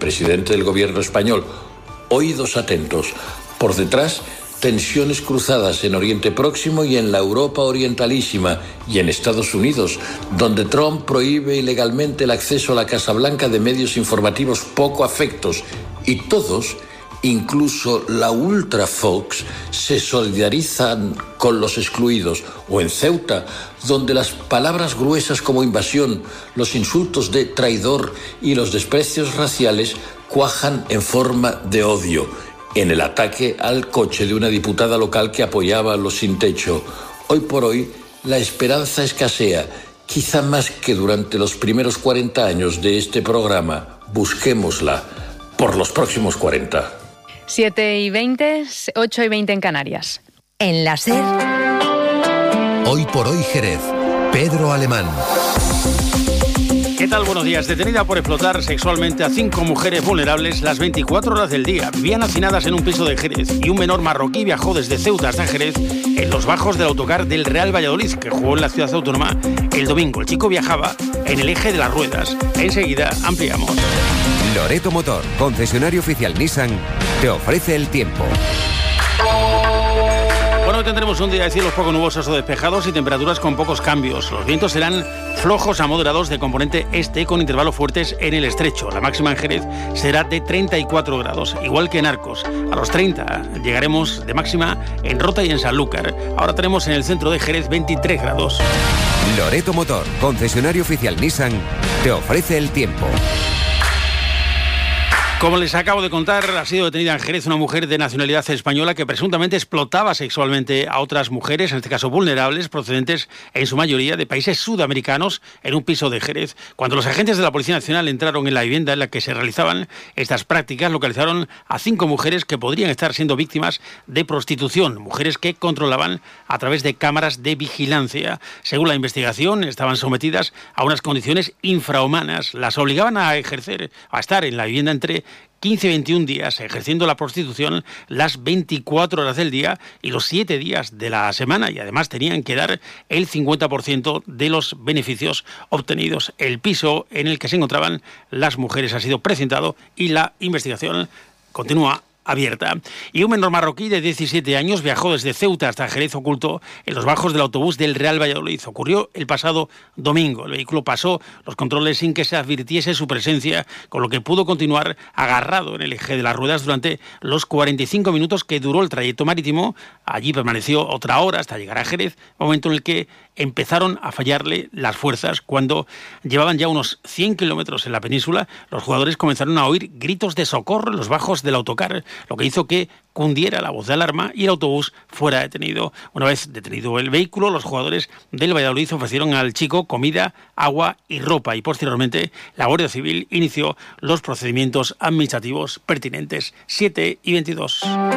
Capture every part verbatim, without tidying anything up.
presidente del gobierno español. Oídos atentos. Por detrás, tensiones cruzadas en Oriente Próximo y en la Europa Orientalísima y en Estados Unidos, donde Trump prohíbe ilegalmente el acceso a la Casa Blanca de medios informativos poco afectos. Y todos, incluso la Ultra Fox, se solidarizan con los excluidos. O en Ceuta, donde las palabras gruesas como invasión, los insultos de traidor y los desprecios raciales cuajan en forma de odio, en el ataque al coche de una diputada local que apoyaba a los sin techo. Hoy por hoy, la esperanza escasea, quizá más que durante los primeros cuarenta años de este programa. Busquémosla por los próximos cuarenta. siete y veinte, ocho y veinte en Canarias. En la SER. Hoy por hoy Jerez. Pedro Alemán. ¿Qué tal? Buenos días. Detenida por explotar sexualmente a cinco mujeres vulnerables las veinticuatro horas del día. Vivían hacinadas en un piso de Jerez y un menor marroquí viajó desde Ceuta hasta Jerez en los bajos del autocar del Real Valladolid, que jugó en la ciudad autónoma el domingo. El chico viajaba en el eje de las ruedas. Enseguida ampliamos. Loreto Motor, concesionario oficial Nissan, te ofrece el tiempo. Bueno, hoy tendremos un día de cielos poco nubosos o despejados y temperaturas con pocos cambios. Los vientos serán flojos a moderados de componente este con intervalos fuertes en el estrecho. La máxima en Jerez será de treinta y cuatro grados, igual que en Arcos. A los treinta llegaremos de máxima en Rota y en Sanlúcar. Ahora tenemos en el centro de Jerez veintitrés grados. Loreto Motor, concesionario oficial Nissan, te ofrece el tiempo. Como les acabo de contar, ha sido detenida en Jerez una mujer de nacionalidad española que presuntamente explotaba sexualmente a otras mujeres, en este caso vulnerables, procedentes en su mayoría de países sudamericanos, en un piso de Jerez. Cuando los agentes de la Policía Nacional entraron en la vivienda en la que se realizaban estas prácticas, localizaron a cinco mujeres que podrían estar siendo víctimas de prostitución, mujeres que controlaban a través de cámaras de vigilancia. Según la investigación, estaban sometidas a unas condiciones infrahumanas. Las obligaban a ejercer, a estar en la vivienda entre quince y veintiún días ejerciendo la prostitución las veinticuatro horas del día y los siete días de la semana, y además tenían que dar el cincuenta por ciento de los beneficios obtenidos. El piso en el que se encontraban las mujeres ha sido presentado y la investigación continúa abierta. Y un menor marroquí de diecisiete años viajó desde Ceuta hasta Jerez oculto en los bajos del autobús del Real Valladolid. Ocurrió el pasado domingo. El vehículo pasó los controles sin que se advirtiese su presencia, con lo que pudo continuar agarrado en el eje de las ruedas durante los cuarenta y cinco minutos que duró el trayecto marítimo. Allí permaneció otra hora hasta llegar a Jerez, momento en el que empezaron a fallarle las fuerzas. Cuando llevaban ya unos cien kilómetros en la península, los jugadores comenzaron a oír gritos de socorro en los bajos del autocar, lo que hizo que cundiera la voz de alarma y el autobús fuera detenido. Una vez detenido el vehículo, los jugadores del Valladolid ofrecieron al chico comida, agua y ropa, y posteriormente la Guardia Civil inició los procedimientos administrativos pertinentes. siete y veintidós.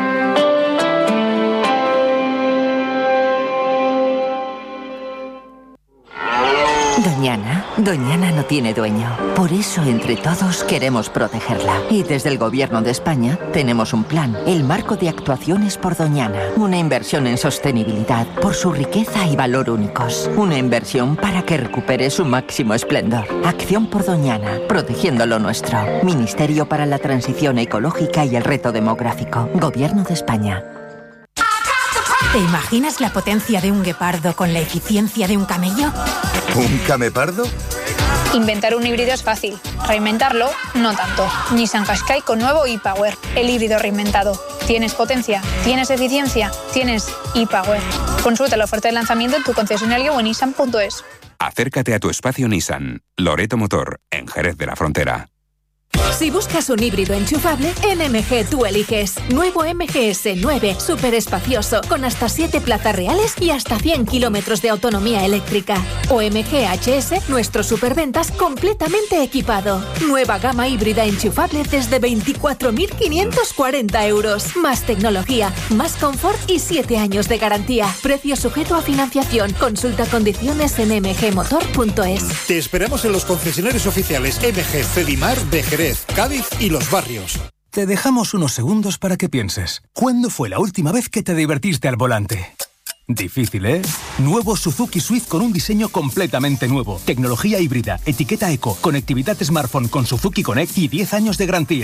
Doñana, Doñana no tiene dueño. Por eso, entre todos, queremos protegerla. Y desde el Gobierno de España tenemos un plan, el Marco de Actuaciones por Doñana. Una inversión en sostenibilidad por su riqueza y valor únicos. Una inversión para que recupere su máximo esplendor. Acción por Doñana, protegiendo lo nuestro. Ministerio para la Transición Ecológica y el Reto Demográfico. Gobierno de España. ¿Te imaginas la potencia de un guepardo con la eficiencia de un camello? ¿Un camepardo? Inventar un híbrido es fácil, reinventarlo no tanto. Nissan Qashqai con nuevo e-Power, el híbrido reinventado. ¿Tienes potencia? ¿Tienes eficiencia? ¿Tienes e-Power? Consulta la oferta de lanzamiento en tu concesionario o en nissan punto es. Acércate a tu espacio Nissan. Loreto Motor, en Jerez de la Frontera. Si buscas un híbrido enchufable, en M G tú eliges. Nuevo M G S nueve, súper espacioso, con hasta siete plazas reales y hasta cien kilómetros de autonomía eléctrica. O M G H S, nuestro superventas completamente equipado. Nueva gama híbrida enchufable desde veinticuatro mil quinientos cuarenta euros. Más tecnología, más confort y siete años de garantía. Precio sujeto a financiación. Consulta condiciones en m g motor punto es. Te esperamos en los concesionarios oficiales M G Cedimar de Jerez, Cádiz y Los Barrios. Te dejamos unos segundos para que pienses. ¿Cuándo fue la última vez que te divertiste al volante? Difícil, ¿eh? Nuevo Suzuki Swift con un diseño completamente nuevo. Tecnología híbrida, etiqueta eco, conectividad smartphone con Suzuki Connect y diez años de garantía.